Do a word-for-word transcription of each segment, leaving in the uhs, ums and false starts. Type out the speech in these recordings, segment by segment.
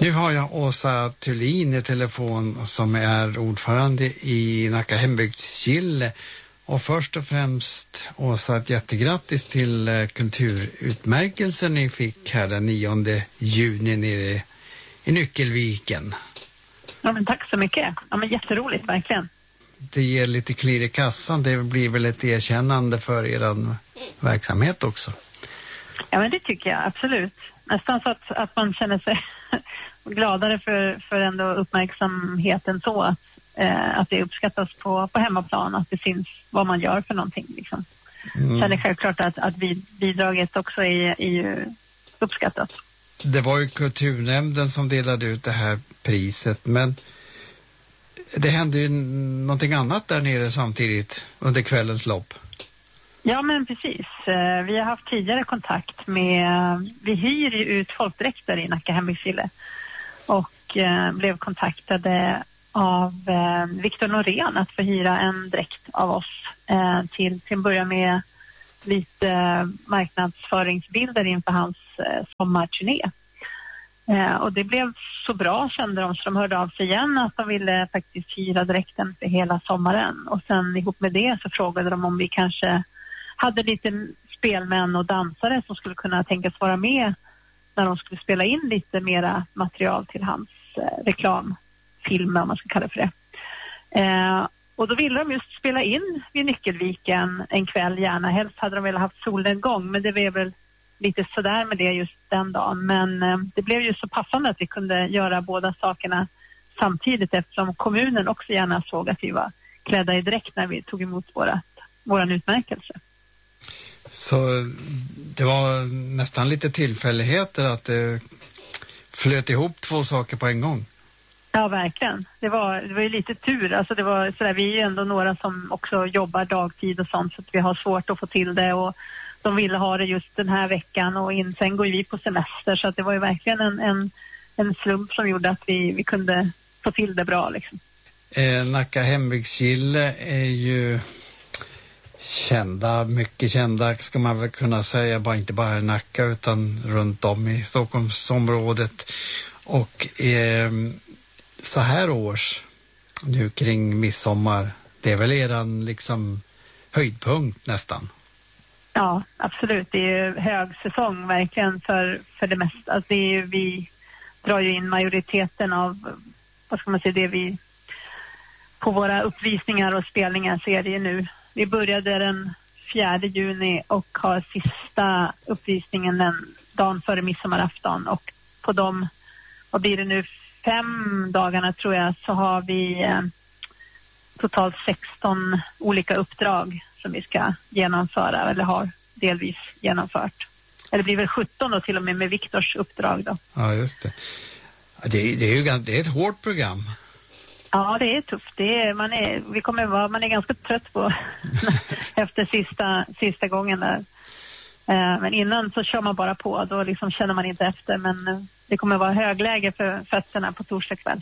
Nu har jag Åsa Thulin i telefon som är ordförande i Nacka hembygdsgille. Och först och främst, Åsa, ett jättegrattis till kulturutmärkelsen ni fick här den nionde juni nere i Nyckelviken. Ja, men tack så mycket. Ja, men jätteroligt, verkligen. Det ger lite klirr i kassan. Det blir väl ett erkännande för er verksamhet också? Ja, men det tycker jag, absolut. Nästan så att, att man känner sig gladare för, för ändå uppmärksamheten så att, eh, att det uppskattas på, på hemmaplan, att det syns vad man gör för någonting. Liksom. Mm. Sen är det självklart att, att vi, bidraget också är, är ju uppskattat. Det var ju kulturnämnden som delade ut det här priset, men det hände ju någonting annat där nere samtidigt under kvällens lopp. Ja, men precis. Vi har haft tidigare kontakt med, vi hyr ju ut folkdräkter i Nacka hembygdsgille och eh, blev kontaktade av eh, Viktor Norén att få hyra en dräkt av oss eh, till, till att börja med lite marknadsföringsbilder inför hans eh, sommarturné. Eh, och det blev så bra, kände de, så de hörde av sig igen att de ville faktiskt hyra dräkten för hela sommaren. Och sen ihop med det så frågade de om vi kanske hade lite spelmän och dansare som skulle kunna tänkas vara med när de skulle spela in lite mera material till hans eh, reklamfilm, om man ska kalla det för det. Eh, och då ville de just spela in vid Nyckelviken en kväll gärna. Helst hade de velat haft solnedgång, men det blev väl lite sådär med det just den dagen. Men eh, det blev ju så passande att vi kunde göra båda sakerna samtidigt, eftersom kommunen också gärna såg att vi var klädda i dräkt när vi tog emot våra, våran utmärkelse. Så det var nästan lite tillfälligheter att det flöt ihop två saker på en gång. Ja, verkligen. Det var, det var ju lite tur. Alltså det var sådär, vi är ju ändå några som också jobbar dagtid och sånt, så att vi har svårt att få till det, och de ville ha det just den här veckan, och in, sen går vi på semester, så att det var ju verkligen en, en, en slump som gjorde att vi, vi kunde få till det bra liksom. Eh, Nacka hembygdsgille är ju kända, mycket kända ska man väl kunna säga, bara inte bara i Nacka utan runt om i Stockholmsområdet. Och eh, så här års nu kring midsommar, det är väl eran liksom höjdpunkt nästan? Ja, absolut. Det är ju högsäsong verkligen för, för det mesta. Alltså det är ju, vi drar ju in majoriteten av, vad ska man säga, det vi på våra uppvisningar och spelningar ser det ju nu. Vi började den fjärde juni och har sista uppvisningen den dagen före midsommarafton, och på de, vad blir det nu, fem dagarna tror jag, så har vi eh, totalt sexton olika uppdrag som vi ska genomföra, eller har delvis genomfört. Eller det blir väl sjutton då till och med med Viktors uppdrag då. Ja, just det. Det, det är ju ganska, det är ett hårt program. Ja, det är tufft. Det är, man, är, vi kommer vara, man är ganska trött på efter sista, sista gången där. Eh, men innan så kör man bara på. Då liksom känner man inte efter. Men det kommer vara högläge för fötterna på torsdag kväll.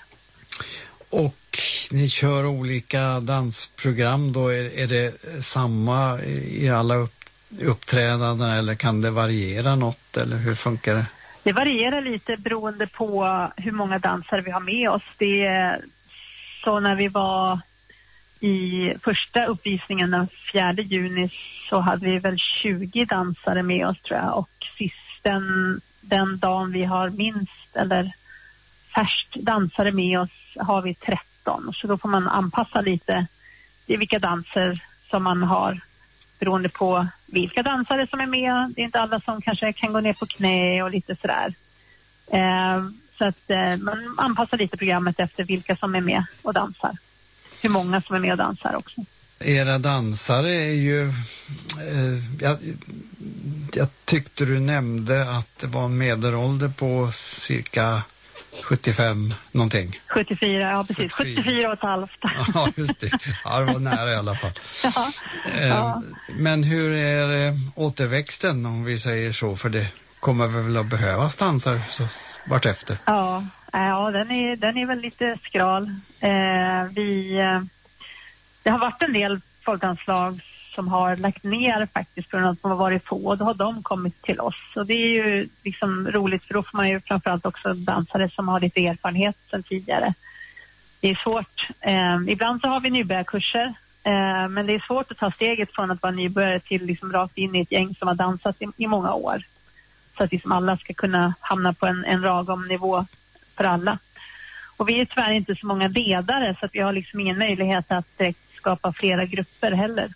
Och ni kör olika dansprogram då. Är, är det samma i alla upp, uppträdanden, eller kan det variera något? Eller hur funkar det? Det varierar lite beroende på hur många dansare vi har med oss. Det är så när vi var i första uppvisningen den fjärde juni så hade vi väl tjugo dansare med oss tror jag. Och sist den, den dagen vi har minst eller färst dansare med oss har vi tretton. Så då får man anpassa lite i vilka danser som man har beroende på vilka dansare som är med. Det är inte alla som kanske kan gå ner på knä och lite sådär. Eh, Så att eh, man anpassar lite programmet efter vilka som är med och dansar. Hur många som är med och dansar också. Era dansare är ju... Eh, jag, jag tyckte du nämnde att det var en medelålder på cirka sjuttiofem någonting. sjuttiofyra, ja precis. sjuttiofyra, sjuttiofyra och ett halvt. Ja, just det. Ja, det var nära i alla fall. Ja, eh, ja. Men hur är eh, återväxten, om vi säger så? För det kommer väl att behövas dansar så, vart efter? Ja, ja den, är, den är väl lite skral. Eh, vi, eh, det har varit en del folkdanslag som har lagt ner faktiskt på grund av att de har varit få, och då har de kommit till oss. Och det är ju liksom roligt, för då får man ju framförallt också dansare som har lite erfarenhet sedan tidigare. Det är svårt. Eh, ibland så har vi nybörjarkurser, eh, men det är svårt att ta steget från att vara nybörjare till liksom rakt in i ett gäng som har dansat i, i många år. Så att liksom alla ska kunna hamna på en, en ragom nivå för alla. Och vi är tyvärr inte så många ledare, så att vi har liksom ingen möjlighet att eh, skapa flera grupper heller.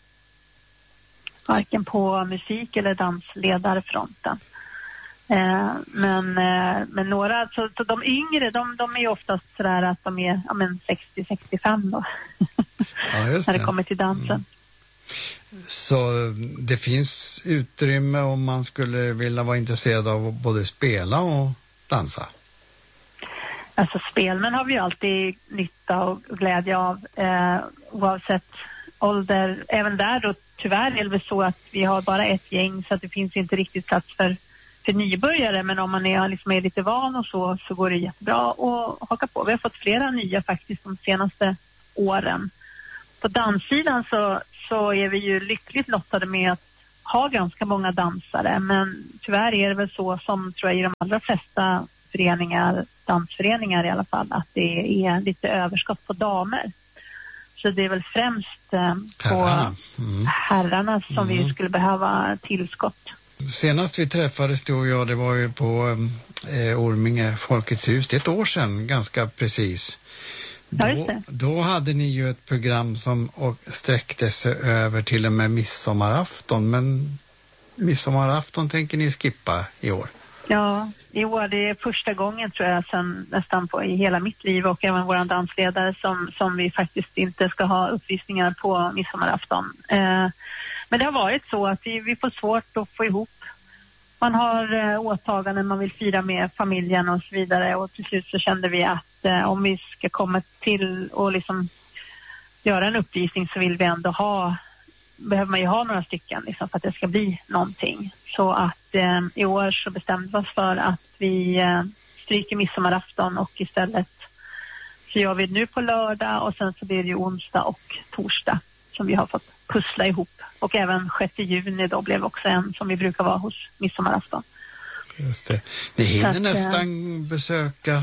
Varken på musik- eller dansledarfronten. Eh, men, eh, men några, så, så de yngre, de, de är ju oftast sådär att de är ja, men sextio sextiofem då. Ja, just det. När det kommer till dansen. Mm. Så det finns utrymme om man skulle vilja vara intresserad av att både spela och dansa? Alltså spelmän har vi ju alltid nytta och glädje av eh, oavsett ålder. Även där då tyvärr är det väl så att vi har bara ett gäng, så att det finns inte riktigt plats för, för nybörjare. Men om man är, liksom är lite van och så, så går det jättebra att haka på. Vi har fått flera nya faktiskt de senaste åren. På danssidan så, så är vi ju lyckligt lottade med att ha ganska många dansare. Men tyvärr är det väl så som tror jag i de allra flesta föreningar, dansföreningar i alla fall, att det är lite överskott på damer. Så det är väl främst eh, på herrarna, mm. herrarna som mm. vi skulle behöva tillskott. Senast vi träffades du och jag, det var ju på eh, Orminge Folkets hus. Det är ett år sedan, ganska precis. Då, ja, då hade ni ju ett program som och sträckte sig över till och med midsommarafton. Men midsommarafton tänker ni skippa i år? Ja, i år det är första gången tror jag sen nästan på i hela mitt liv och även våran dansledare som, som vi faktiskt inte ska ha uppvisningar på midsommarafton. Eh, men det har varit så att vi, vi får svårt att få ihop. Man har eh, åtaganden, man vill fira med familjen och så vidare, och till slut så kände vi att eh, om vi ska komma till och liksom göra en uppvisning så vill vi ändå ha, behöver man ju ha några stycken liksom, för att det ska bli någonting. Så att eh, i år så bestämde vi oss för att vi eh, stryker midsommarafton och istället så gör vi det nu på lördag och sen så blir det ju onsdag och torsdag som vi har fått pussla ihop. Och även sjätte juni då blev också en som vi brukar vara hos midsommarafton. Just det. Ni hinner att, nästan äh, besöka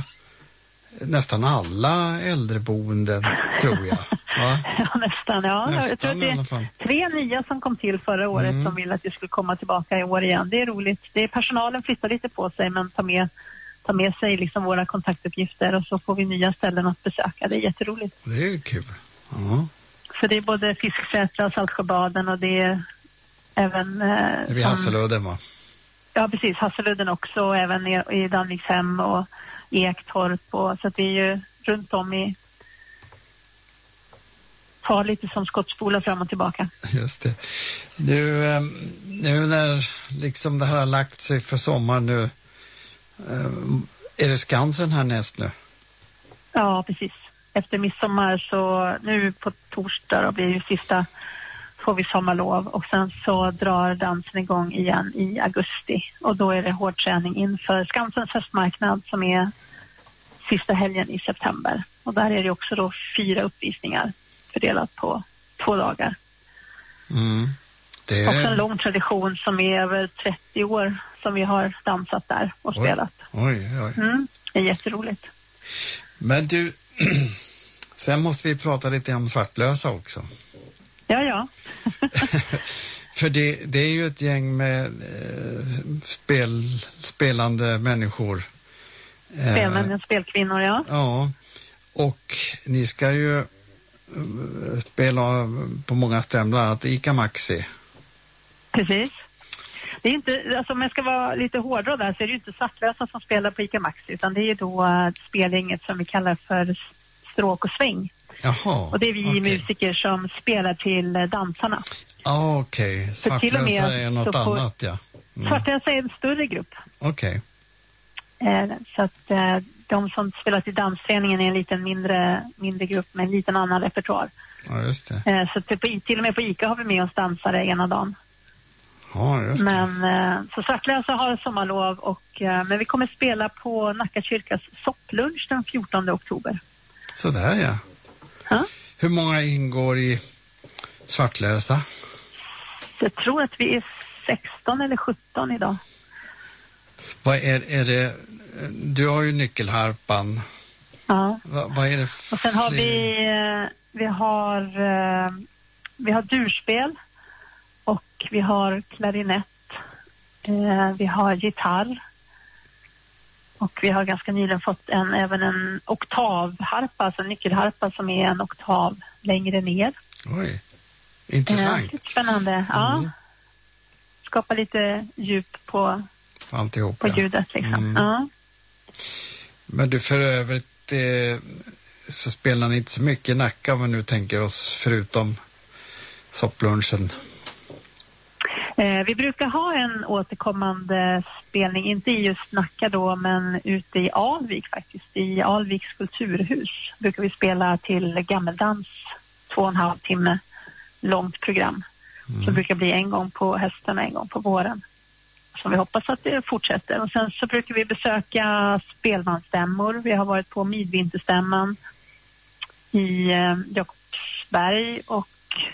nästan alla äldreboenden, tror jag. Va? Ja, nästan. Ja. Nästan, jag tror att det är tre nya som kom till förra året mm. som vill att vi skulle komma tillbaka i år igen. Det är roligt. Det är personalen flyttar lite på sig, men tar med, tar med sig liksom våra kontaktuppgifter och så får vi nya ställen att besöka. Det är jätteroligt. Det är ju kul. Ja. Så det är både Fisksätra och Saltsjöbaden och det är även... Eh, det blir Hasseludden, va? Ja, precis. Hasseludden också, och även i, i Danvikshem och Ektorp. Och, så att vi är ju runt om i... Tar lite som skottspolar fram och tillbaka. Just det. Nu, nu när liksom det här har lagt sig för sommar nu, är det Skansen här näst nu? Ja, precis. Efter midsommar så nu på torsdag då blir ju sista, får vi sommarlov och sen så drar dansen igång igen i augusti och då är det hård träning inför Skansens höstmarknad som är sista helgen i september, och där är det också då fyra uppvisningar fördelat på två dagar. Mm. Det är... också en lång tradition som är över trettio år som vi har dansat där och oj. spelat. Oj, oj. Mm, det är jätteroligt. Men du, sen måste vi prata lite om Svartlösa också. Ja, ja. För det, det är ju ett gäng med eh, spel, spelande människor. Spelmän och spelkvinnor, ja. Ja, och ni ska ju spela på många ställen, bland annat Ica Maxi. Precis. Det är inte, alltså om jag ska vara lite hårdare där så är det ju inte Svartlösa som spelar på Ica Maxi, utan det är ju då uh, spelgänget som vi kallar för Stråk och sväng. Jaha, och det är vi okay. musiker som spelar till uh, dansarna. Ah, okej. Okay. Svartlösa är något får, annat, ja. Mm. Svartlösa är en större grupp. Okej. Okay. Uh, så att uh, de som spelar till dansföreningen är en liten mindre, mindre grupp med en liten annan repertoar. Ja, just det. Uh, så till, till och med på Ica har vi med oss dansare ena dagen. Ja, just det. Men eh, så Svartlösa har sommarlov och eh, men vi kommer spela på Nacka kyrkas sopplunch den fjortonde oktober. Så där, ja. Ha? Hur många ingår i Svartlösa? jag tror att vi är sexton eller sjutton idag. Vad är, är det? Du har ju nyckelharpan. Ja. Va, vad är det för... Och sen har vi, vi har, vi har durspel och vi har klarinett, vi har gitarr och vi har ganska nyligen fått en, även en oktavharpa, alltså en nyckelharpa som är en oktav längre ner. Oj, intressant. Ja, spännande, ja. Mm. Skapa lite djup på, alltihop, på ja. ljudet liksom. Mm. Ja. Men du, för övrigt eh, så spelar ni inte så mycket i Nacka om vi nu tänker oss förutom sopplunchen. Eh, vi brukar ha en återkommande spelning, inte i just Nacka då, men ute i Alvik faktiskt. I Alviks kulturhus brukar vi spela till gammeldans, två och en halv timme långt program. Mm. Så brukar bli en gång på hösten och en gång på våren. Så vi hoppas att det fortsätter. Och sen så brukar vi besöka spelmansstämmor. Vi har varit på midvinterstämman i eh, Jakobsberg och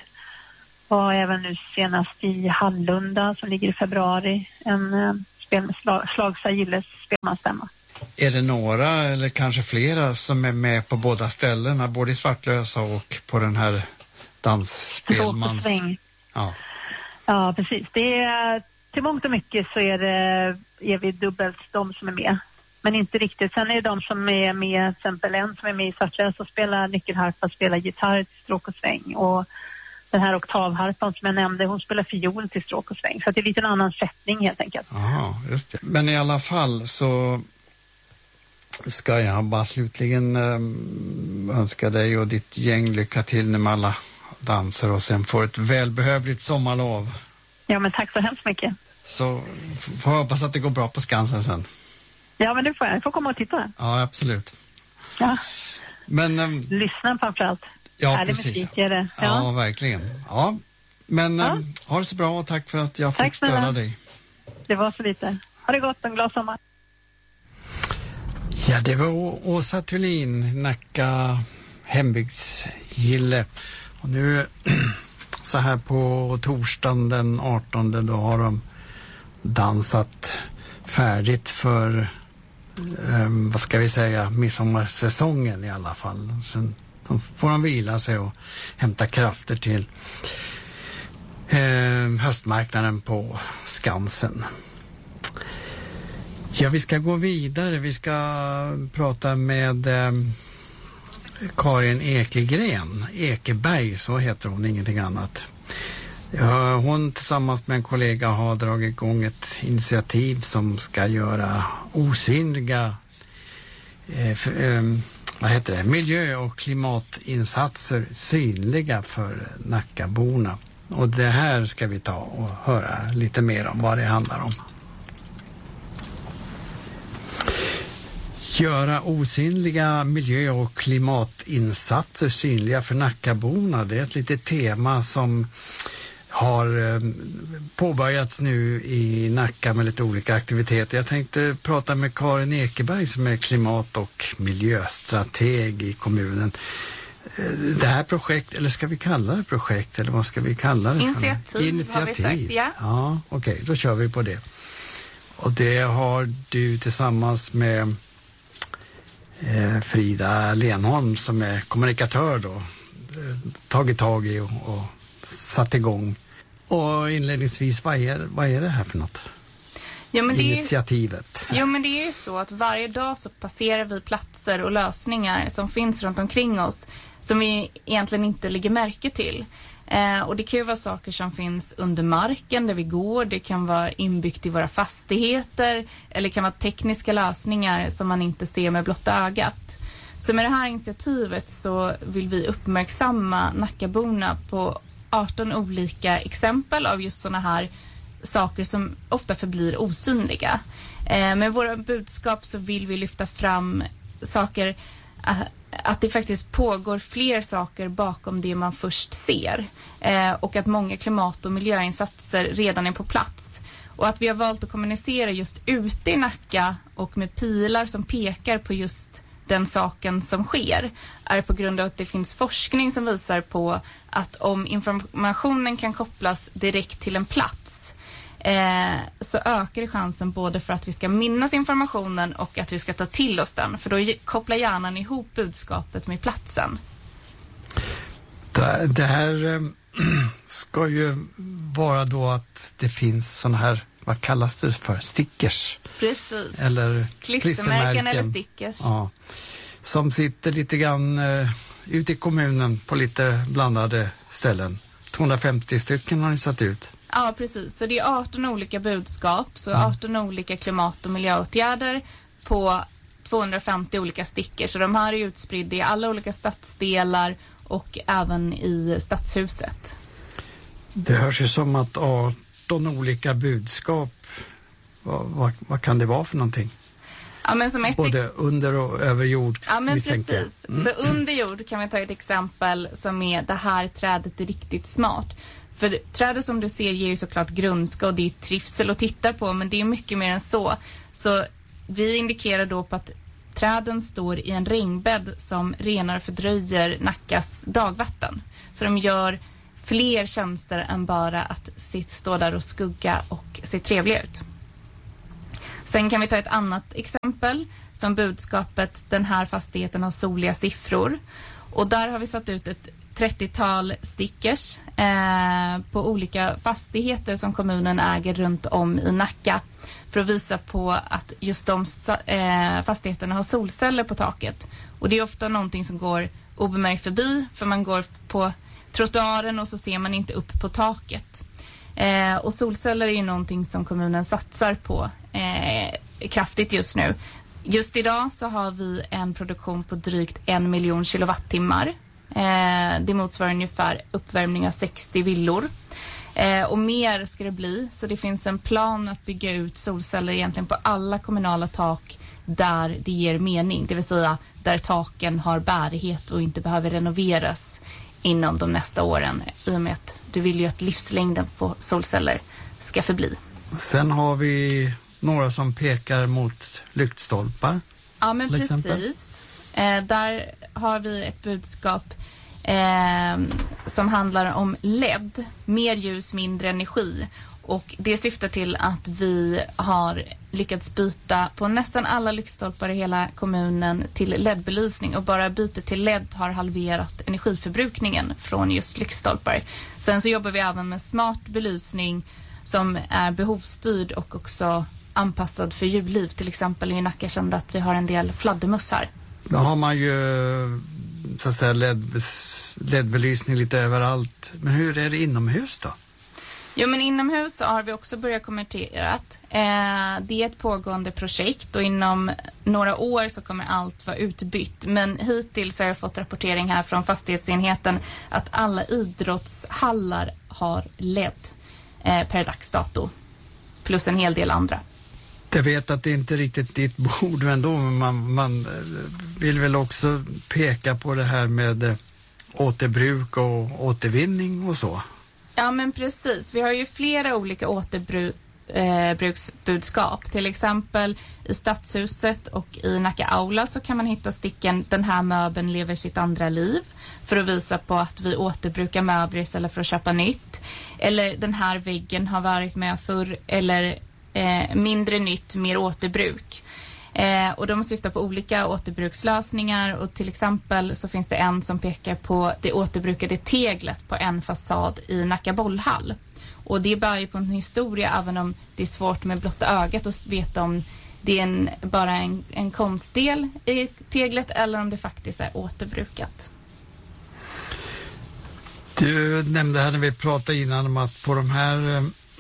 var även nu senast i Hallunda som ligger i februari. En eh, spel med slag, Slagsa Gilles spelmansstämma. Är det några eller kanske flera som är med på båda ställena, både i Svartlösa och på den här dansspelmans... Ja. Ja, precis. Det är, till mångt och mycket så är, det, är vi dubbelt de som är med. Men inte riktigt. Sen är det de som är med, till exempel en som är med i Svartlösa och spelar nyckelharpa, spelar gitarr till stråk och sväng. Och den här oktavharpan som jag nämnde, hon spelar fiol till stråk och sväng. Så det är lite en annan sättning helt enkelt. Ja, just det. Men i alla fall så ska jag bara slutligen äh, önska dig och ditt gäng lycka till med alla danser och sen får ett välbehövligt sommarlov. Ja, men tack så hemskt mycket. Så får jag hoppas att det går bra på Skansen sen. Ja, men det får jag. Jag får komma och titta. Ja, absolut. Ja. Men, ähm, lyssna framförallt. Ja, härlig precis. musik är det. Ja, ja verkligen. Ja. Men ja. Ähm, ha det så bra och tack för att jag tack fick störa dig. Det var så lite. Ha det gott, en glad sommar. Ja, det var Åsa Thulin, Nacka hembygdsgille. Och nu så här på torsdagen den artonde då har de dansat färdigt för um, vad ska vi säga, midsommarsäsongen i alla fall. Sen så får de vila sig och hämta krafter till eh, höstmarknaden på Skansen. Ja, vi ska gå vidare. Vi ska prata med eh, Karin Ekegren, Ekeberg, så heter hon, ingenting annat. Ja, hon tillsammans med en kollega har dragit igång ett initiativ som ska göra osynliga eh, för, eh, vad heter det? miljö- och klimatinsatser synliga för Nackaborna. Och det här ska vi ta och höra lite mer om vad det handlar om. Göra osynliga miljö- och klimatinsatser synliga för Nackaborna. Det är ett litet tema som har påbörjats nu i Nacka med lite olika aktiviteter. Jag tänkte prata med Karin Ekeberg som är klimat- och miljöstrateg i kommunen. Det här projekt, eller ska vi kalla det projekt, eller vad ska vi kalla det? Initiativ, Initiativ. har vi sagt, ja. Ja, okej, okay, då kör vi på det. Och det har du tillsammans med eh, Frida Lenholm som är kommunikatör då tagit tag i och, och satt igång. Och inledningsvis, vad är, vad är det här för något? Ja, men det Initiativet. Är, jo, men det är ju så att varje dag så passerar vi platser och lösningar som finns runt omkring oss som vi egentligen inte lägger märke till. Eh, och det kan ju vara saker som finns under marken där vi går. Det kan vara inbyggt i våra fastigheter. Eller det kan vara tekniska lösningar som man inte ser med blotta ögat. Så med det här initiativet så vill vi uppmärksamma Nackaborna på arton olika exempel av just sådana här saker som ofta förblir osynliga. Eh, med våra budskap så vill vi lyfta fram saker, att, att det faktiskt pågår fler saker bakom det man först ser. Eh, och att många klimat- och miljöinsatser redan är på plats. Och att vi har valt att kommunicera just ute i Nacka och med pilar som pekar på just den saken som sker är på grund av att det finns forskning som visar på att om informationen kan kopplas direkt till en plats eh, så ökar chansen både för att vi ska minnas informationen och att vi ska ta till oss den. För då kopplar hjärnan ihop budskapet med platsen. Det, det här ska ju vara då att det finns såna här, vad kallas det för? Stickers. Precis. Eller klistermärken eller stickers. Ja. Som sitter lite grann uh, ute i kommunen på lite blandade ställen. tvåhundrafemtio stycken har ni satt ut. Ja, precis. Så det är arton olika budskap. Så mm. arton olika klimat- och miljöåtgärder på tvåhundrafemtio olika stickers. Så de här är utspridda i alla olika stadsdelar och även i stadshuset. Det hörs ju som att arton olika budskap, vad, vad, vad kan det vara för någonting? Ja, men som ett både under och över jord. Ja, men precis. Mm. Så under jord kan vi ta ett exempel som är det här trädet är riktigt smart. För trädet som du ser ger ju såklart grönska och det är trivsel att titta på, men det är mycket mer än så. Så vi indikerar då på att träden står i en regnbädd som renar och fördröjer Nackas dagvatten. Så de gör fler tjänster än bara att sitt stå där och skugga och se trevliga ut. Sen kan vi ta ett annat exempel som budskapet den här fastigheten har soliga siffror. Och där har vi satt ut ett trettiotal stickers eh, på olika fastigheter som kommunen äger runt om i Nacka för att visa på att just de eh, fastigheterna har solceller på taket. Och det är ofta någonting som går obemärkt förbi för man går på trottoaren och så ser man inte upp på taket. Eh, och solceller är ju någonting som kommunen satsar på eh, kraftigt just nu. Just idag så har vi en produktion på drygt en miljon kilowattimmar. Eh, det motsvarar ungefär uppvärmning av sextio villor. Eh, och mer ska det bli, så det finns en plan att bygga ut solceller egentligen på alla kommunala tak där det ger mening. Det vill säga där taken har bärighet och inte behöver renoveras inom de nästa åren. I och med att du vill ju att livslängden på solceller ska förbli. Sen har vi några som pekar mot lyktstolpar. Ja, men precis. Eh, där har vi ett budskap eh, som handlar om L E D. Mer ljus, mindre energi. Och det syftar till att vi har lyckats byta på nästan alla lyktstolpar i hela kommunen till L E D-belysning. Och bara bytet till L E D har halverat energiförbrukningen från just lyktstolpar. Sen så jobbar vi även med smart belysning som är behovsstyrd och också anpassad för djurliv. Till exempel i Nacka kände att vi har en del fladdermöss här. Då har man ju så att säga L E D-belysning lite överallt. Men hur är det inomhus då? Jo, men inomhus har vi också börjat kommenterat. Eh, det är ett pågående projekt och inom några år så kommer allt vara utbytt. Men hittills har jag fått rapportering här från fastighetsenheten att alla idrottshallar har L E D eh, per dags dato. Plus en hel del andra. Jag vet att det inte är riktigt ditt bord, men då man, man vill väl också peka på det här med återbruk och återvinning och så. Ja, men precis. Vi har ju flera olika återbruksbudskap. Till exempel i Stadshuset och i Nacka Aula så kan man hitta sticken "Den här möbeln lever sitt andra liv" för att visa på att vi återbrukar möbler istället för att köpa nytt. Eller "Den här väggen har varit med förr" eller eh, "Mindre nytt, mer återbruk". Eh, och de syftar på olika återbrukslösningar och till exempel så finns det en som pekar på det återbrukade teglet på en fasad i Nacka bollhall. Och det bär ju på en historia även om det är svårt med blotta ögat att veta om det är en, bara en, en konstdel i teglet eller om det faktiskt är återbrukat. Du nämnde här när vi pratade innan om att på de här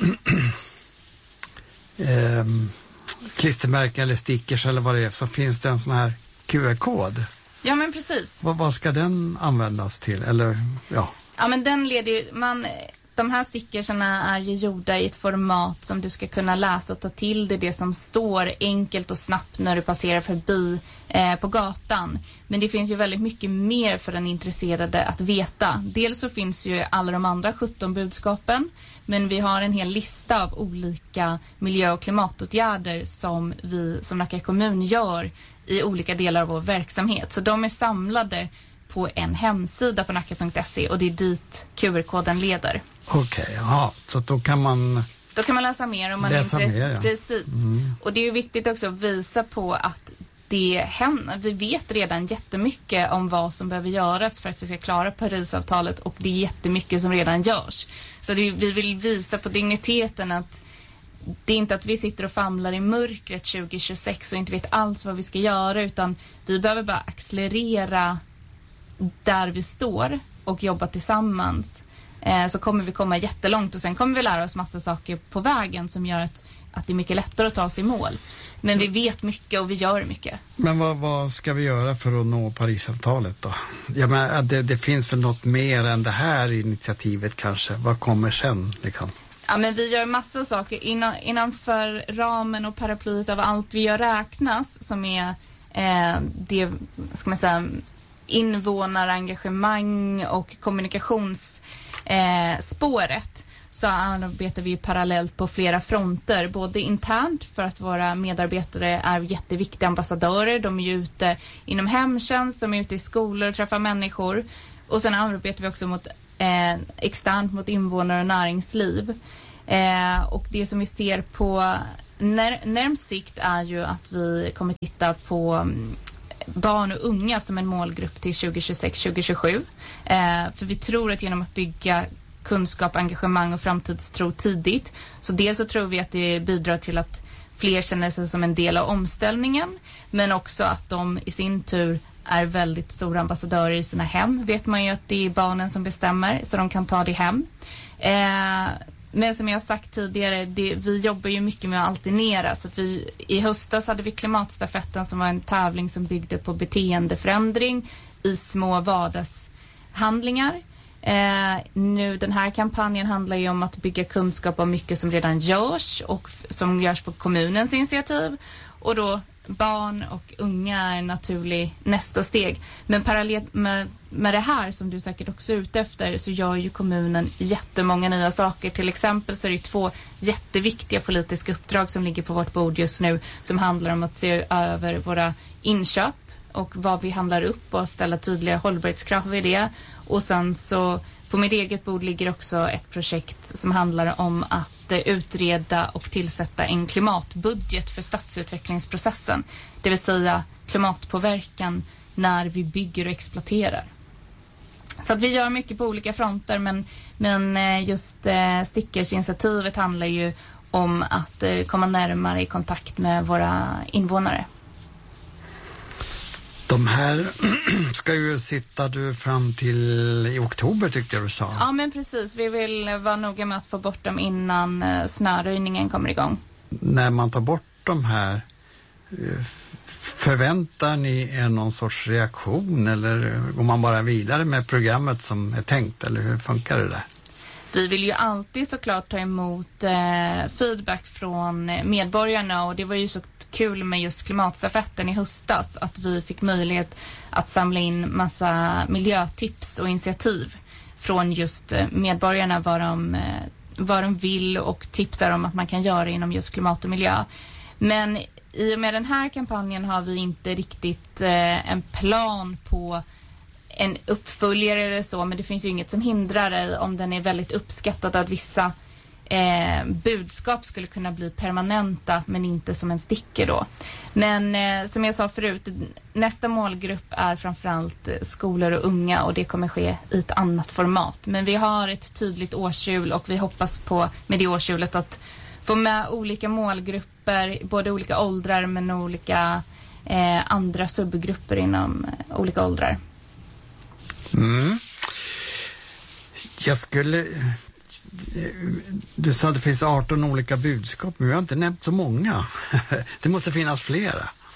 äh, äh, klistermärken eller stickers eller vad det är så finns det en sån här Q R-kod. Ja, men precis. Vad, vad ska den användas till? Eller, ja. Ja, men den leder ju, man de här stickerserna är ju gjorda i ett format som du ska kunna läsa och ta till dig det som står enkelt och snabbt när du passerar förbi eh, på gatan. Men det finns ju väldigt mycket mer för den intresserade att veta. Dels så finns ju alla de andra sjutton budskapen, men vi har en hel lista av olika miljö- och klimatåtgärder som vi som Nacka kommun gör i olika delar av vår verksamhet. Så de är samlade på en hemsida på nacka punkt se och det är dit Q R-koden leder. Okej, okay, ja, så då kan man... Då kan man läsa mer om man läsa är intresserad. Mer, ja. Precis. Mm. Och det är ju viktigt också att visa på att det händer. Vi vet redan jättemycket om vad som behöver göras för att vi ska klara Parisavtalet, och det är jättemycket som redan görs. Så det är, vi vill visa på digniteten att det är inte att vi sitter och famlar i mörkret tjugo tjugosex och inte vet alls vad vi ska göra, utan vi behöver bara accelerera där vi står och jobba tillsammans, eh, så kommer vi komma jättelångt, och sen kommer vi lära oss massa saker på vägen som gör att, att det är mycket lättare att ta sig i mål. Men vi vet mycket och vi gör mycket. Men vad, vad ska vi göra för att nå Parisavtalet då? Ja, men det, det finns väl något mer än det här initiativet kanske? Vad kommer sen? Liksom? Ja, men vi gör massa saker inom, innanför ramen och paraplyet av allt vi gör räknas, som är eh, det, ska man säga, invånarengagemang och kommunikationsspåret, eh, så arbetar vi parallellt på flera fronter, både internt för att våra medarbetare är jätteviktiga ambassadörer. De är ju ute inom hemtjänst, de är ute i skolor och träffar människor, och sen arbetar vi också mot eh, externt mot invånare och näringsliv. Eh, och det som vi ser på när, närmst sikt är ju att vi kommer titta på um, barn och unga som en målgrupp till tjugo tjugosex tjugo tjugosju. Eh, för vi tror att genom att bygga kunskap, engagemang och framtidstro tidigt, så dels så tror vi att det bidrar till att fler känner sig som en del av omställningen, men också att de i sin tur är väldigt stora ambassadörer i sina hem. Vet man ju att det är barnen som bestämmer, så de kan ta det hem. Eh, men som jag sagt tidigare, det, vi jobbar ju mycket med att alternera. Så att vi, i höstas hade vi klimatstafetten som var en tävling som byggde på beteendeförändring i små vardagshandlingar. Eh, nu den här kampanjen handlar ju om att bygga kunskap om mycket som redan görs och f- som görs på kommunens initiativ, och då barn och unga är en naturlig nästa steg. Men parallellt med, med det här som du säkert också är ute efter, så gör ju kommunen jättemånga nya saker. Till exempel så är det två jätteviktiga politiska uppdrag som ligger på vårt bord just nu, som handlar om att se över våra inköp och vad vi handlar upp och ställa tydliga hållbarhetskrav vid det. Och sen så på mitt eget bord ligger också ett projekt som handlar om att eh, utreda och tillsätta en klimatbudget för stadsutvecklingsprocessen. Det vill säga klimatpåverkan när vi bygger och exploaterar. Så att vi gör mycket på olika fronter, men, men eh, just eh, stickersinitiativet handlar ju om att eh, komma närmare i kontakt med våra invånare. De här ska ju sitta du fram till i oktober, tyckte jag du sa. Ja, men precis. Vi vill vara noga med att få bort dem innan snöröjningen kommer igång. När man tar bort de här, förväntar ni er någon sorts reaktion, eller går man bara vidare med programmet som är tänkt, eller hur funkar det där? Vi vill ju alltid såklart ta emot eh, feedback från medborgarna, och det var ju så kul med just klimatstafetten i höstas att vi fick möjlighet att samla in massa miljötips och initiativ från just medborgarna, vad de, vad de vill, och tipsar om att man kan göra inom just klimat och miljö. Men i och med den här kampanjen har vi inte riktigt eh, en plan på en uppföljare eller så, men det finns ju inget som hindrar dig om den är väldigt uppskattad att vissa Eh, budskap skulle kunna bli permanenta, men inte som en sticker då. Men eh, som jag sa förut, nästa målgrupp är framförallt eh, skolor och unga, och det kommer ske i ett annat format. Men vi har ett tydligt årshjul, och vi hoppas på med det årshjulet att få med olika målgrupper, både olika åldrar men olika eh, andra subgrupper inom eh, olika åldrar. Mm. Jag skulle... Du sa att det finns arton olika budskap, men vi har inte nämnt så många. Det måste finnas flera.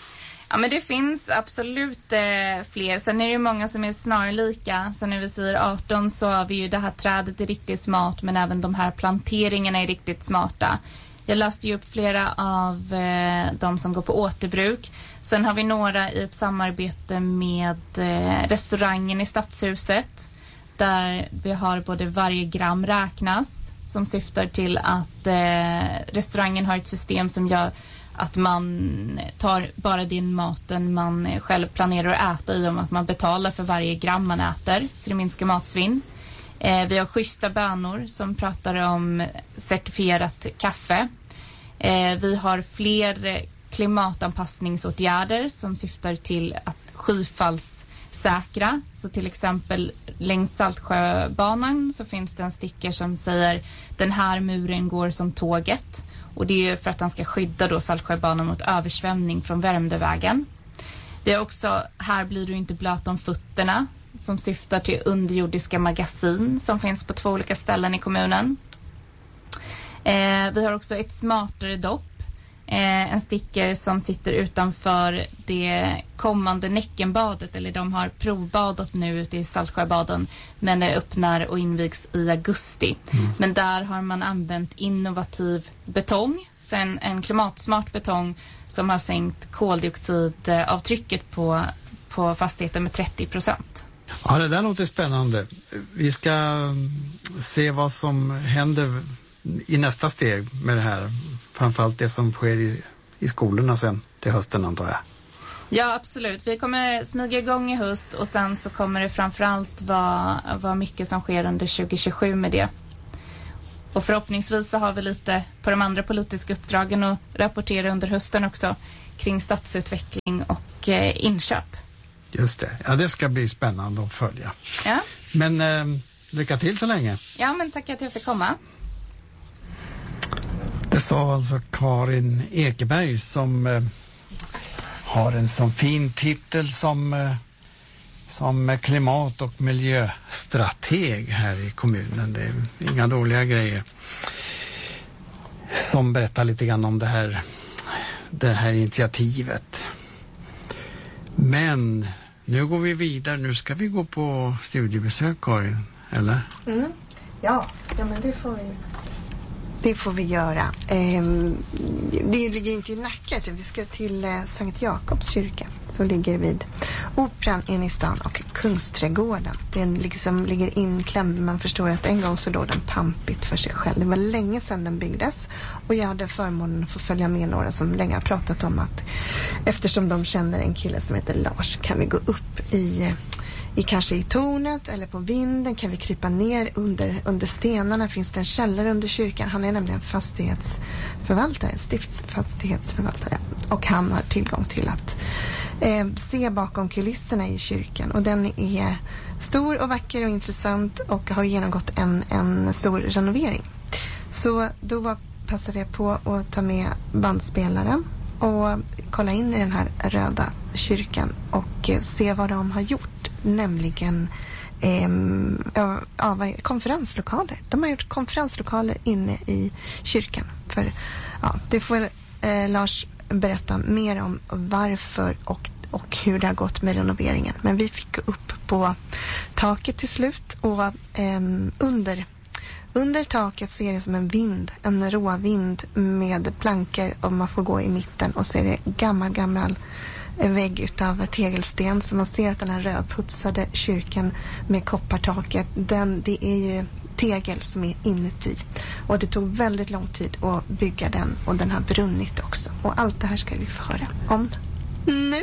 Ja, men det finns absolut eh, fler. Sen är det ju många som är snarlika. Så när vi säger arton så har vi ju det här trädet är riktigt smart, men även de här planteringarna är riktigt smarta. Jag läste ju upp flera av eh, de som går på återbruk. Sen har vi några i ett samarbete med eh, restaurangen i Stadshuset. Där vi har både varje gram räknas, som syftar till att eh, restaurangen har ett system som gör att man tar bara den maten man själv planerar att äta i, om att man betalar för varje gram man äter, så det minskar matsvinn. Eh, vi har schyssta bönor som pratar om certifierat kaffe. Eh, vi har fler klimatanpassningsåtgärder som syftar till att skyfallssäkra. Så till exempel längs Saltsjöbanan så finns det en sticker som säger den här muren går som tåget. Och det är ju för att den ska skydda då Saltsjöbanan mot översvämning från Värmdövägen. Vi har också, här blir du inte blöt om fötterna, som syftar till underjordiska magasin som finns på två olika ställen i kommunen. Eh, vi har också ett smartare dopp. Eh, en sticker som sitter utanför det kommande Näckenbadet, eller de har provbadat nu ute i Saltsjöbaden, men det öppnar och invigs i augusti. Mm. Men där har man använt innovativ betong, sen en klimatsmart betong som har sänkt koldioxidavtrycket på, på fastigheten med trettio procent. Ja, det där låter spännande. Vi ska se vad som händer i nästa steg med det här. Framförallt det som sker i, i skolorna sen till hösten, antar jag. Ja, absolut. Vi kommer smyga igång i höst och sen så kommer det framförallt vara, vara mycket som sker under tjugo tjugosju med det. Och förhoppningsvis så har vi lite på de andra politiska uppdragen att rapportera under hösten också kring stadsutveckling och eh, inköp. Just det. Ja, det ska bli spännande att följa. Ja. Men eh, lycka till så länge. Ja, men tack att jag fick komma. Det sa alltså Karin Ekeberg som eh, har en sån fin titel som, eh, som klimat- och miljöstrateg här i kommunen. Det är inga dåliga grejer. Som berättar lite grann om det här, det här initiativet. Men nu går vi vidare. Nu ska vi gå på studiebesök, Karin, eller? Mm. Ja, ja, men det får vi. Det får vi göra. Ehm, det ligger inte i Nacka, vi ska till eh, Sankt Jakobs kyrka som ligger vid Operan inne i stan och Kungsträdgården. Den liksom ligger inklämd. Man förstår att en gång så låg den pampigt för sig själv. Det var länge sedan den byggdes och jag hade förmånen att få följa med några som länge har pratat om att eftersom de känner en kille som heter Lars kan vi gå upp i I kanske i tornet eller på vinden, kan vi krypa ner under, under stenarna. Finns det en källare under kyrkan. Han är nämligen fastighetsförvaltare, stiftsfastighetsförvaltare. Och han har tillgång till att eh, se bakom kulisserna i kyrkan. Och den är stor och vacker och intressant och har genomgått en, en stor renovering. Så då var, passade jag på att ta med bandspelaren och kolla in i den här röda kyrkan och eh, se vad de har gjort. Nämligen eh, ja, ja, konferenslokaler. De har gjort konferenslokaler inne i kyrkan. För, ja, det får eh, Lars berätta mer om varför och, och hur det har gått med renoveringen. Men vi fick upp på taket till slut och eh, under, under taket så är det som en vind, en råvind med plankor och man får gå i mitten och så är det gammal, gammal vägg utav tegelsten, så man ser att den här rödputsade kyrkan med koppartaket, den, det är ju tegel som är inuti och det tog väldigt lång tid att bygga den och den har brunnit också och allt det här ska vi få höra om nu.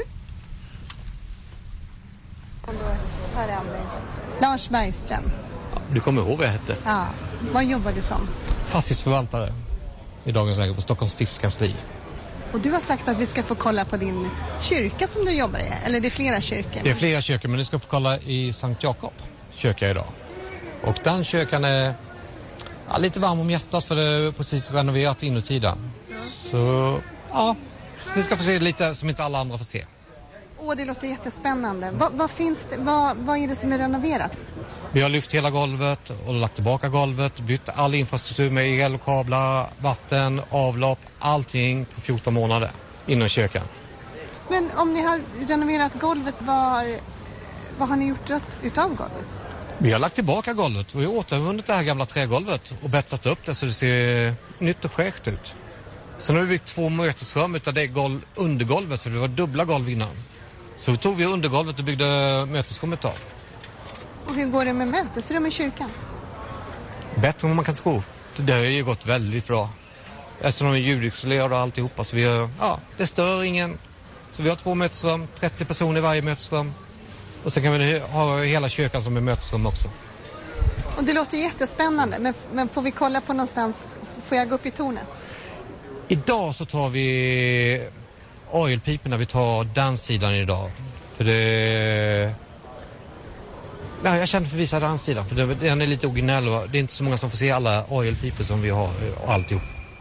Och då här är vi. Lars Bergström. Du kommer ihåg vad jag hette? Ja. Vad jobbar du som? Fastighetsförvaltare i dagens läge på Stockholms stiftskansli. Och du har sagt att vi ska få kolla på din kyrka som du jobbar i. Eller det är flera kyrkor? Det är flera kyrkor, men du ska få kolla i Sankt Jakob kyrka idag. Och den kyrkan är ja, lite varm om hjärtat för det är precis renoverat inuti den. Ja. Så ja, du ska få se lite som inte alla andra får se. Åh, det låter jättespännande. Vad, vad finns det, vad, vad är det som är renoverat? Vi har lyft hela golvet och lagt tillbaka golvet, bytt all infrastruktur med el, kablar, vatten, avlopp, allting på fjorton månader inom kyrkan. Men om ni har renoverat golvet, vad, vad har ni gjort utav golvet? Vi har lagt tillbaka golvet. Vi har återvunnit det här gamla trägolvet och bättsat upp det så det ser nytt och fräscht ut. Sen har vi byggt två mötesrum utav det golv, undergolvet, så det var dubbla golv innan. Så vi tog vi undergolvet och byggde mötesrummet av. Och hur går det med mötesrum i kyrkan? Bättre än vad man kan tro. Det har ju gått väldigt bra. Eftersom de är ljudisolerade och alltihopa, så vi har, ja, det stör ingen. Så vi har två mötesrum, trettio personer i varje mötesrum. Och sen kan vi ha hela kyrkan som är mötesrum också. Och det låter jättespännande, men, men får vi kolla på någonstans, får jag gå upp i tornet? Idag så tar vi orgelpiporna, vi tar danssidan idag. För det... Ja, jag känner för att visa danssidan, för det, den är lite originell och det är inte så många som får se alla orgelpipor som vi har och alltihop.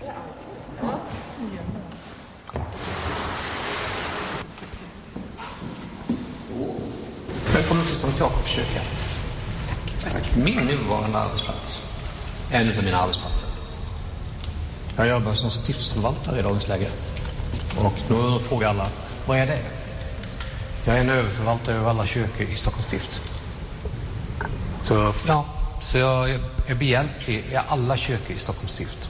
Välkommen till Sankt Jakobs kyrka. Tack. Tack. Min nuvarande arbetsplats. En av mina arbetsplatser. Jag jobbar som stiftsförvaltare i dagens läge. Och nu frågar alla, vad är det? Jag är en överförvaltare över alla kyrkor i Stockholms stift. Så, ja, så jag är behjälplig i alla kyrkor i Stockholms stift.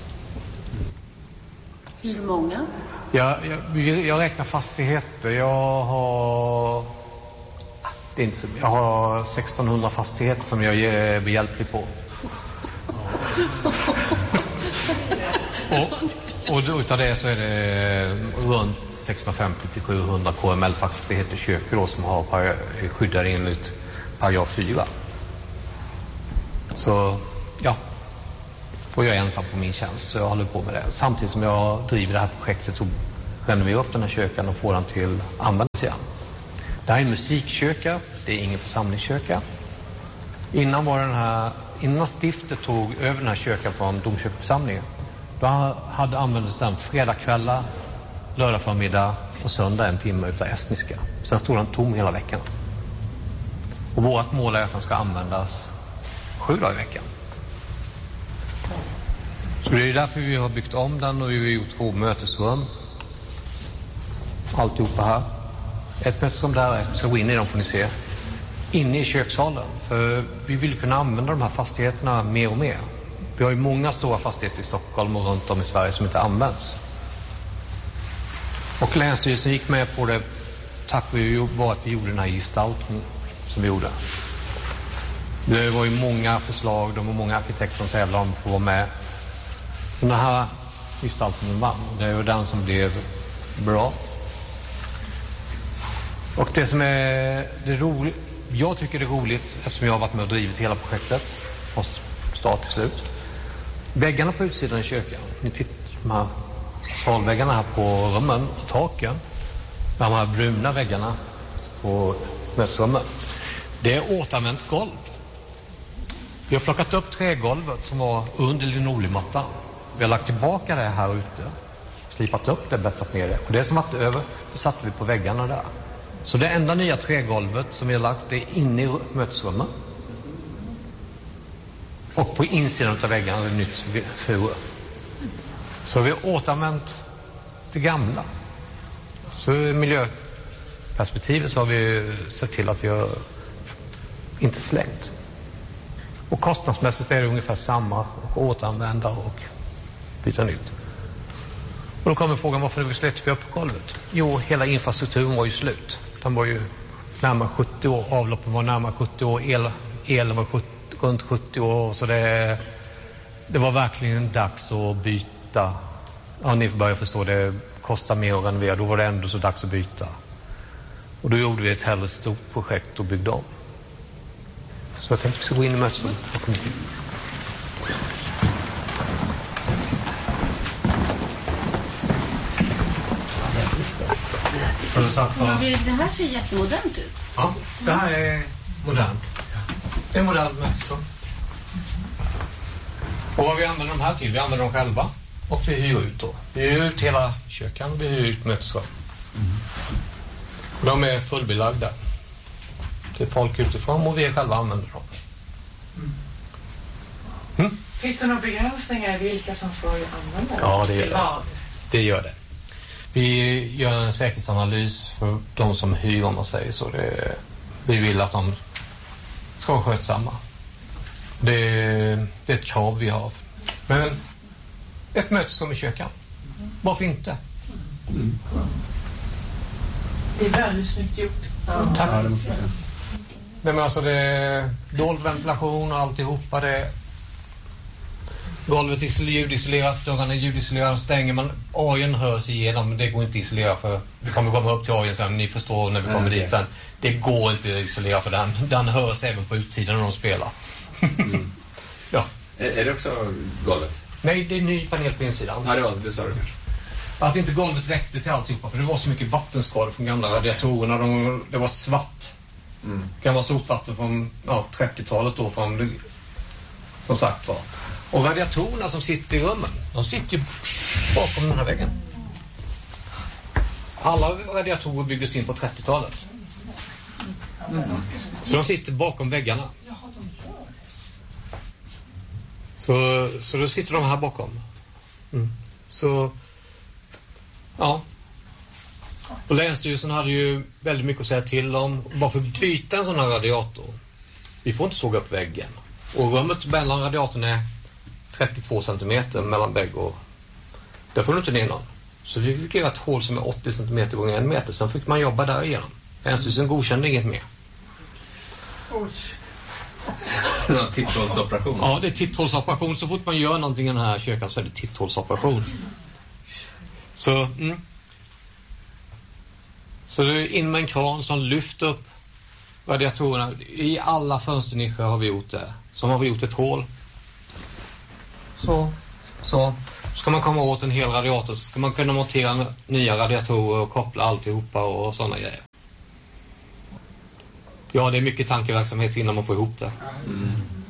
Hur många? Jag, jag, jag räknar fastigheter. Jag har... Det är inte så, jag har sextonhundra fastigheter som jag är behjälplig på. och, och utav det så är det runt sexhundrafemtio till sjuhundra K M L-fastigheter kyrkor då, som har par, skyddar enligt paragraf fyra. Så ja, och jag är ensam på min tjänst, så jag håller på med det. Samtidigt som jag driver det här projektet så renoverar upp den här kyrkan och får den till användelse igen. Det här är en musikkyrka, det är ingen församlingskyrka. Innan var den här, innan stiftet tog över den här kyrkan från domkyrkoförsamlingen, då hade använts den fredagkvällar, lördag förmiddag och söndag en timme utav estniska. Sen stod den tom hela veckan. Och vårt mål är att den ska användas sju dagar i veckan. Så det är därför vi har byggt om den och vi har gjort två mötesrum. Alltihopa här. Ett mötesrum där, ett ska gå in i dem får ni se. Inne i kökssalen. För vi vill kunna använda de här fastigheterna mer och mer. Vi har ju många stora fastigheter i Stockholm och runt om i Sverige som inte används. Och länsstyrelsen gick med på det tack vare att vi gjorde den här gestaltningen som vi gjorde. Det var ju många förslag, de var många arkitekter som tävlade om att få vara med. Så den här gestaltningen vann. Det är ju den som blev bra. Och det som är det roligt, jag tycker det är roligt eftersom jag har varit med och drivit hela projektet från start till slut. Väggarna på utsidan i kyrkan, ni tittar de här salväggarna här på rummen och taken, de här bruna väggarna på mötesrummen, det är återanvänt golv. Vi har plockat upp trägolvet som var under linoleummattan. Vi har lagt tillbaka det här ute, slipat upp det, bättsat ner det. Och det som varit över, det satte vi på väggarna där. Så det enda nya trägolvet som vi har lagt, det är inne i mötesrummet. Och på insidan av väggarna är det nytt fur. Så vi har återanvänt det gamla. Så i miljöperspektivet så har vi sett till att vi har inte slängt. Och kostnadsmässigt är det ungefär samma, och återanvända och byta nytt. Och då kommer frågan, varför vi släppte vi upp golvet? Jo, hela infrastrukturen var ju slut. Den var ju närmare sjuttio år, avloppen var närmare sjuttio år, el, elen var sjuttio, runt sjuttio år. Så det, det var verkligen dags att byta. Ja, ni börjar förstå, det kostar mer att renovera. Då var det ändå så dags att byta. Och då gjorde vi ett hellre stort projekt och byggde om. Så jag tänkte vi ska gå in i mötesrummet. Det här ser jättemodernt ut. Ja, det här är modernt. Det är modernt mötesrum. Och vad vi använder de här till? Vi använder dem själva och vi hyr ut då. Vi hyr ut hela kyrkan och vi hyr ut mötesrum. Mm. De är fullbelagda. Det är folk utifrån och vi själva använder dem. Mm. Finns det några begränsningar i vilka som får använda det? Ja, det gör det. Det gör det. Vi gör en säkerhetsanalys för de som hyr, om man säger så. Det, vi vill att de ska vara skötsamma. Det, det är ett krav vi har. Men ett mötesrum i kyrkan. Varför inte? Mm. Det är väldigt snyggt gjort. Ja. Tack. Ja, det måste jag säga. Nej, men alltså det är dold ventilation och alltihopa. Det golvet är ljudisolerat, dörrarna är ljudisolerade. Stänger man, ajen hörs igenom, men det går inte att isolera för vi kommer komma upp till ajen sen, ni förstår när vi kommer mm. dit sen. Det går inte att isolera för den. Den hörs även på utsidan när de spelar. Mm. Ja. Är, är det också golvet? Nej, det är ny panel på insidan. Ja, det var det, sa du kanske. Att inte golvet räckte till alltihopa, för det var så mycket vattenskador från gamla radiatorerna. De, det var svart. Mm. Gamla sopvatten från ja, trettiotalet då, från det, som sagt var. Och radiatorerna som sitter i rummen, de sitter ju bakom den här väggen. Alla radiatorer byggdes in på trettiotalet. Mm. Så de sitter bakom väggarna. Så, så då sitter de här bakom. Mm. Så, ja. Och Länsstyrelsen hade ju väldigt mycket att säga till om. Bara för att byta en sån här radiator. Vi får inte såga upp väggen. Och rummet mellan radiatorn är trettiotvå centimeter mellan vägg och... Där får du inte ner någon. Så vi fick göra ett hål som är åttio centimeter gånger en meter. Sen fick man jobba där igenom. Länsstyrelsen godkände inget mer. Oj. Titthålsoperation. Ja, det är titthålsoperation. Så fort man gör någonting i den här kyrkan så är det titthålsoperation. Så, mm. Så det är in med en kran som lyfter upp radiatorerna. I alla fönsternischer har vi gjort det. Så har vi gjort ett hål. Så, så. Ska man komma åt en hel radiator så ska man kunna montera nya radiatorer och koppla alltihopa och sådana grejer. Ja, det är mycket tankeverksamhet innan man får ihop det. Mm.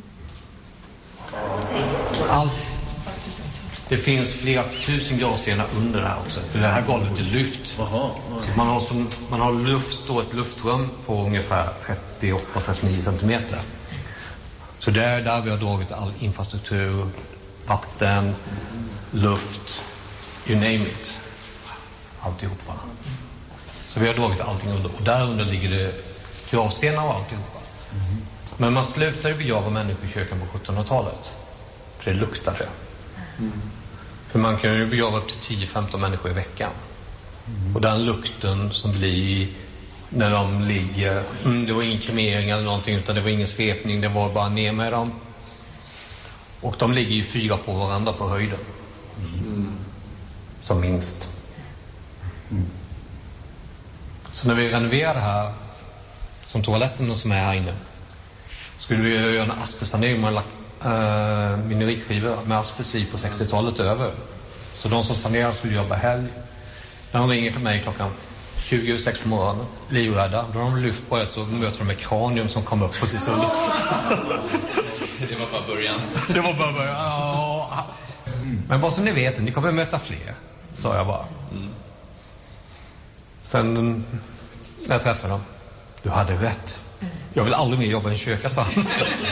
Allt. Det finns flera tusen gravstenar under det här också. För det här golvet är lyft. Man har, som, man har luft och ett luftrum på ungefär trettioåtta till trettionio centimeter. Så där, där vi har dragit all infrastruktur, vatten, luft, you name it. Alltihopa. Så vi har dragit allting under. Och där under ligger det gravstenar och alltihopa. Mm. Men man slutade begrava människor i kyrkan på sjuttonhundratalet. För det luktade. Mm. För man kan ju begrava upp till tio till femton människor i veckan. Mm. Och den lukten som blir när de ligger... Mm, det var ingen kremering eller någonting, utan det var ingen svepning. Det var bara ner med dem. Och de ligger ju fyra på varandra på höjden. Mm. Som minst. Mm. Så när vi renoverade här, som toaletten som är här inne, skulle vi göra en asbestsanering. Man har lagt äh, minoritskivor med asbest i på sextiotalet över. Så de som sanerar skulle jobba helg. När de ringer till mig klockan tjugo sex på morgonen, livrädda, då har de lyft på det så möter de med kranium som kom upp precis under. Det var bara början. Det var bara början. Ja. Men bara så ni vet, ni kommer möta fler, sa jag bara. Mm. Sen när jag träffade dem, du hade rätt. Jag vill aldrig mer jobba i en kyrka, sa han.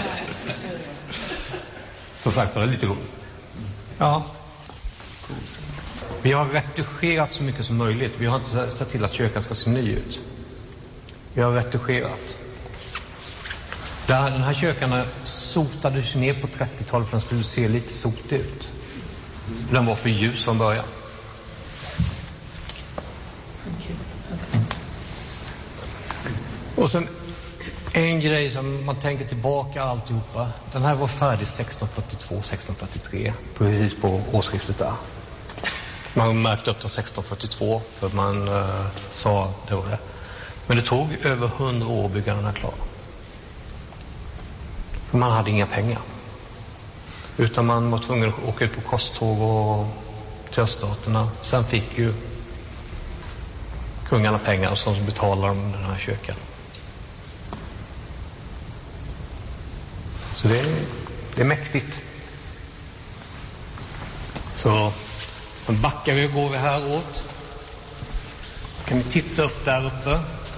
Så sagt var det lite roligt. Ja. Vi har retuscherat så mycket som möjligt. Vi har inte sett till att kyrkan ska se ny ut. Vi har retuscherat. Den här kyrkan sotades ner på trettiotalet för den skulle se lite sotig ut. Den var för ljus från början. Och sen en grej som man tänker tillbaka alltihopa. Den här var färdig sexton fyrtiotvå sexton fyrtiotre. Precis på årsskiftet där. Man märkte upp till sexton fyrtiotvå för man uh, sa det var det. Men det tog över hundra år att bygga den här klar. För man hade inga pengar. Utan man var tvungen att åka ut på kosttåg och till öststaterna. Sen fick ju kungarna pengar som betalar om den här kyrkan. Så det är, det är mäktigt. Så sen backar vi och går vi här åt. Så kan ni titta upp där uppe.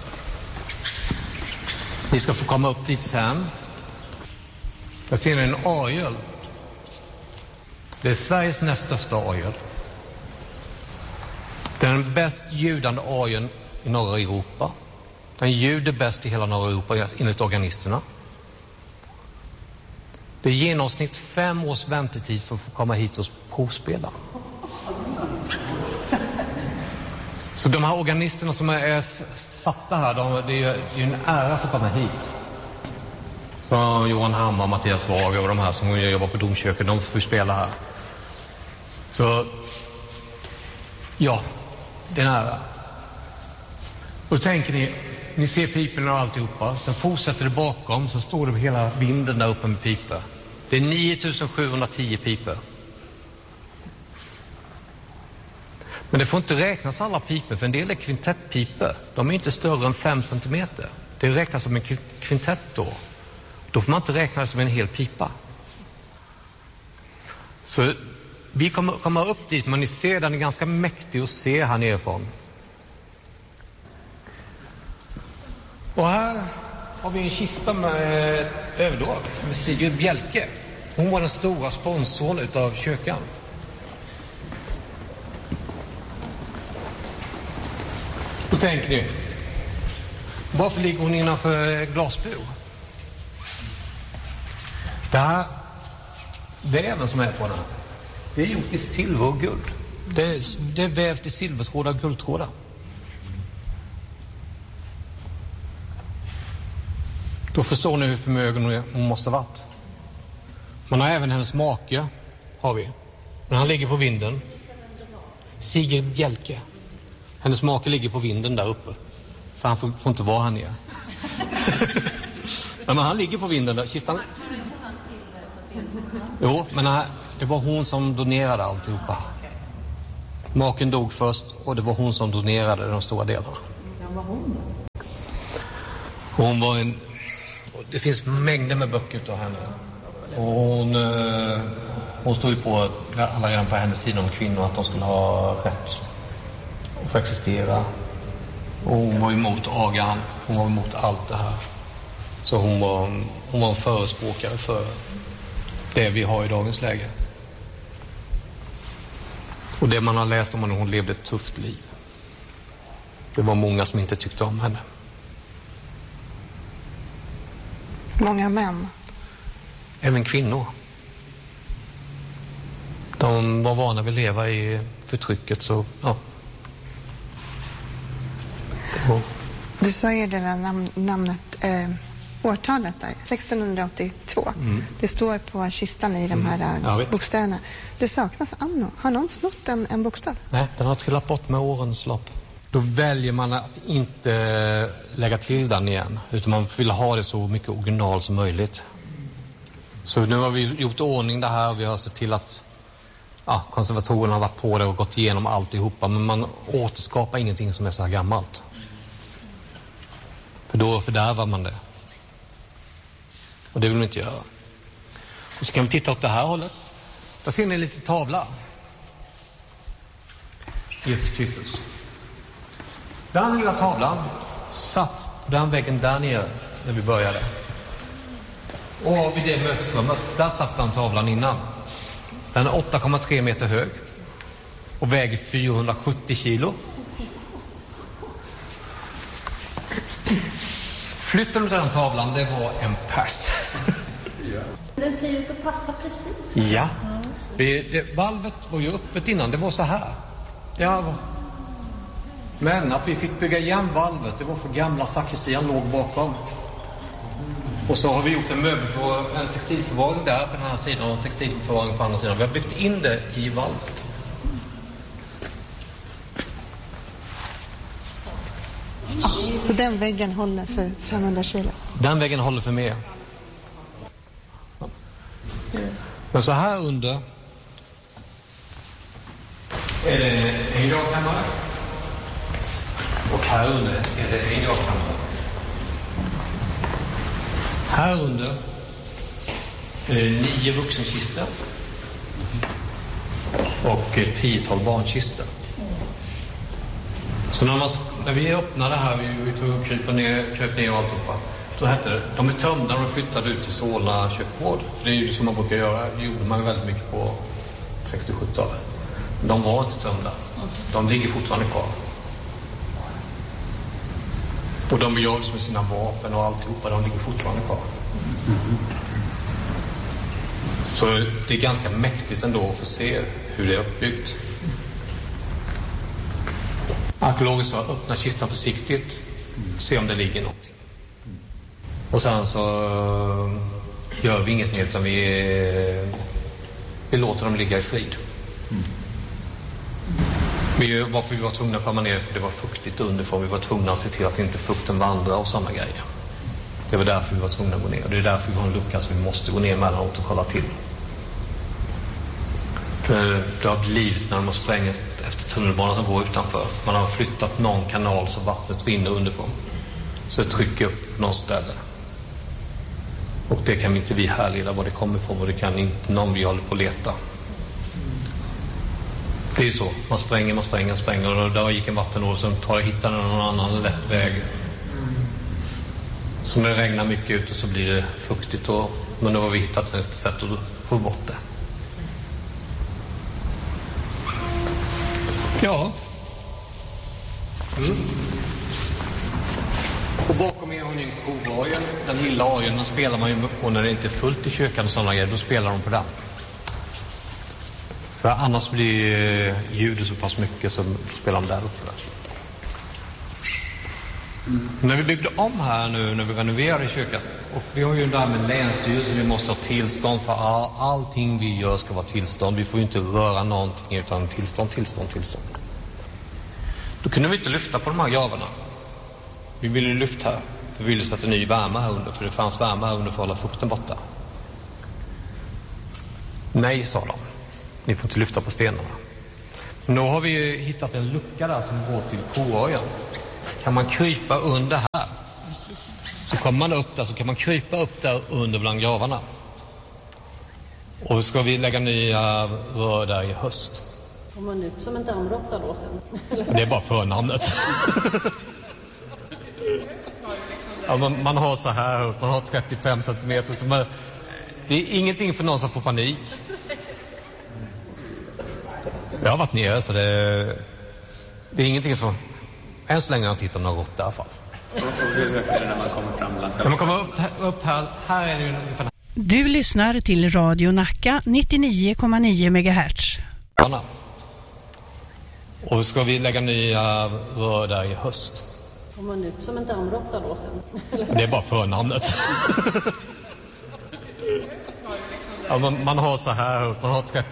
Ni ska få komma upp dit sen. Jag ser en orgel. Det är Sveriges näst största orgel. Det är den bäst ljudande orgeln i norra Europa. Den ljuder bäst i hela norra Europa enligt organisterna. Det är genomsnitt fem års väntetid för att få komma hit och provspela. Så de här organisterna som är satta här, de, det är ju en ära för att komma hit. Så Johan Hammar, Mattias Wag och de här som jobbar på domkyrkan, de får spela här. Så ja, det är en ära. Och tänker ni, ni ser piporna och alltihopa, sen fortsätter det bakom, så står det hela vinden där uppe med pipor. Det är nio tusen sjuhundratio pipor. Men det får inte räknas alla pipor, för en del är kvintettpipor. De är inte större än fem centimeter. Det räknas som en kvintett då. Då får man inte räkna det som en hel pipa. Så vi kommer komma upp dit, men ni ser den är ganska mäktig att se här nerifrån. Och här har vi en kista med överdrag med Sigrid Bjelke. Hon var den stora sponsorn utav kyrkan. Då tänker ni, varför ligger hon innanför glasbur? Det här väven som är på den här, det är gjort i silver och guld. Det är, det är vävt i silvertrådar och guldtrådar. Då förstår ni hur förmögen hon måste ha varit. Man har även hennes make, har vi. Men han ligger på vinden. Sigrid Bjelke. Hennes make ligger på vinden där uppe. Så han får, får inte vara här nere. Men han ligger på vinden där. Kistan. Jo, men nej, det var hon som donerade alltihopa. Maken dog först och det var hon som donerade de stora delarna. Hon var en... Det finns mängder med böcker utav henne. Och hon, hon stod ju på alla redan på hennes sida om kvinnor att de skulle ha rätt att få existera. Och hon var emot agan. Hon var emot allt det här. Så hon var, hon var en förespråkare för det vi har i dagens läge. Och det man har läst om henne, hon levde ett tufft liv. Det var många som inte tyckte om henne. Många män. Även kvinnor. De var vana vid att leva i förtrycket, så ja. Och. Du sa ju det där nam- namnet, eh, årtalet där, sextonhundraåttiotvå. Mm. Det står på kistan i de här mm. bokstäverna. Det saknas anno. Har någon snott en, en bokstav? Nej, den har trillat bort med årens lopp. Då väljer man att inte lägga till den igen, utan man vill ha det så mycket original som möjligt. Så nu har vi gjort ordning det här och vi har sett till att ja, konservatorerna har varit på det och gått igenom alltihopa, men man återskapar ingenting som är så här gammalt. För då fördärvar man det. Och det vill man inte göra. Och så kan vi titta åt det här hållet. Där ser ni en liten tavla. Jesus Kristus. Den lilla tavlan satt på den väggen där nere när vi började. Och vid det mötesrummet, där satt den tavlan innan. Den är åtta komma tre meter hög och väger fyrahundrasjuttio kilo. Flytten av den tavlan, det var en pers. Den ser ut att passa precis. Ja. Det, det, valvet var ju öppet innan, det var så här. Det var... Men att vi fick bygga igen valvet, det var för gamla sakristian låg bakom. Och så har vi gjort en möbel för en textilförvaring där på den här sidan och textilförvaring på andra sidan. Vi har byggt in det i valvet. Så den väggen håller för femhundra kilo? Den väggen håller för mer. Men så här under är det en dagkammare. Och här under är det en dagkammare. Här under är det nio vuxenkistor och ett tiotal barnkistor. Så när, man, när vi öppnade här, vi tog och krypa ner, kröp ner och alltihopa, då hette det, de är tömda och flyttade ut till Solna köksbord. För det är ju som man brukar göra, det gjorde man väldigt mycket på sextio-sjuttiotalet. De var inte tömda. De ligger fortfarande kvar. Och de begravs med sina vapen och alltihopa, de ligger fortfarande kvar. Så det är ganska mäktigt ändå att få se hur det är uppbyggt. Arkeologer sa öppna kistan försiktigt, se om det ligger någonting. Och sen så gör vi inget mer, utan vi, vi låter dem ligga i frid. Vi, varför vi var tvungna att komma ner, för det var fuktigt underifrån. Vi var tvungna att se till att inte fukten vandrar och sådana grejer. Det var därför vi var tvungna att gå ner. Och det är därför vi har en lucka, så vi måste gå ner mellanåt och kolla till. För det har blivit när de har sprängt efter tunnelbanan som går utanför. Man har flyttat någon kanal så vattnet rinner underifrån. Så det trycker upp någon ställe. Och det kan inte vi härleda var det kommer ifrån, och det kan inte någon vi håller på att leta. Det är ju så. Man spränger, man spränger, spränger, och där gick en vattenål som tar och hittar någon annan lätt väg. Så när det regnar mycket ute så blir det fuktigt, och, men då har vi hittat ett sätt att få bort det. Ja. Mm. Och bakom er har ni en kovargen. Den lilla orgeln, den spelar man ju på när det inte är fullt i kyrkan och sådana grejer. Då spelar de på den. För annars blir ljudet så pass mycket som spelar de där uppe. Mm. När vi byggde om här nu, när vi renoverade kyrkan, och vi har ju där med länsstyrelsen, vi måste ha tillstånd för all, allting vi gör ska vara tillstånd. Vi får ju inte röra någonting utan tillstånd, tillstånd, tillstånd. Då kunde vi inte lyfta på de här gravarna. Vi ville ju lyfta här, för vi ville sätta ny värme här under, för det fanns värme här under för att hålla fukten borta. Nej, sa de. Ni får inte lyfta på stenarna. Men då har vi ju hittat en lucka där som går till koorgeln. Kan man krypa under här, så kommer man upp där, så kan man krypa upp där under bland gravarna. Och ska vi lägga nya rör där i höst. Får man ut som en dammråtta då sen? Det är bara förnamnet. Ja, man, man har så här, man har trettiofem centimeter, så man, det är ingenting för någon som får panik. Jag har varit nere, så det, det är ingenting för... Än så länge har jag tittat några rått i alla fall. När man kommer fram bland... När man kommer upp, upp här, här är det ju ungefär... Du lyssnar till Radio Nacka nittionio komma nio megahertz. Och ska vi lägga nya rör där i höst. Får man ut som en dammråtta då sen? Det är bara förnamnet. Ja, man, man har så här, man har trettio